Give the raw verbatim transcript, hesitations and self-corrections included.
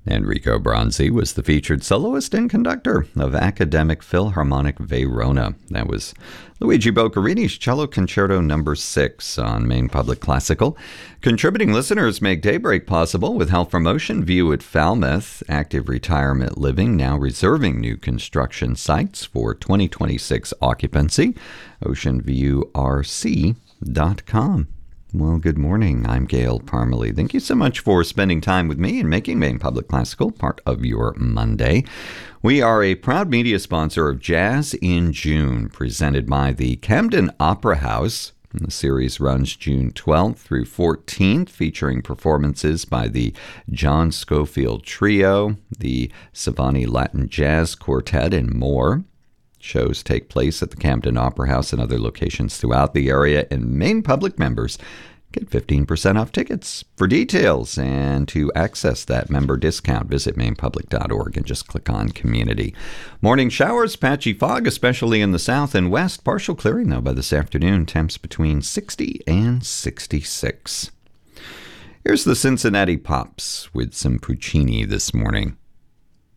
Enrico Bronzi was the featured soloist and conductor of Academic Philharmonic Verona. That was Luigi Boccherini's Cello Concerto number six on Maine Public Classical. Contributing listeners make Daybreak possible with help from Ocean View at Falmouth, Active Retirement Living, now reserving new construction sites for twenty twenty-six occupancy. ocean view r c dot com. Well, good morning. I'm Gail Parmalee. Thank you so much for spending time with me and making Maine Public Classical part of your Monday. We are a proud media sponsor of Jazz in June, presented by the Camden Opera House. The series runs June twelfth through fourteenth, featuring performances by the John Scofield Trio, the Savani Latin Jazz Quartet, and more. Shows take place at the Camden Opera House and other locations throughout the area, and Maine Public members get fifteen percent off tickets. For details and to access that member discount, visit maine public dot org and just click on Community. Morning showers, patchy fog, especially in the south and west. Partial clearing, though, by this afternoon. Temps between sixty and sixty-six. Here's the Cincinnati Pops with some Puccini this morning.